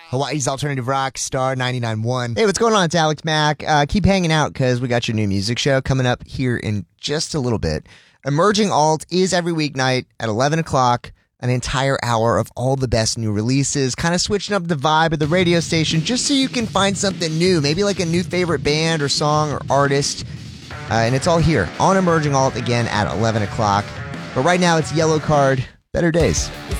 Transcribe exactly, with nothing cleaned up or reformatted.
Hawaii's Alternative Rock, Star ninety-nine point one. Hey, what's going on? It's Alex Mack. Uh, keep hanging out because we got your new music show coming up here in just a little bit. Emerging Alt is every weeknight at eleven o'clock, an entire hour of all the best new releases, kind of switching up the vibe of the radio station just so you can find something new, maybe like a new favorite band or song or artist. Uh, and it's all here on Emerging Alt again at eleven o'clock. But right now it's Yellow Card. Better days.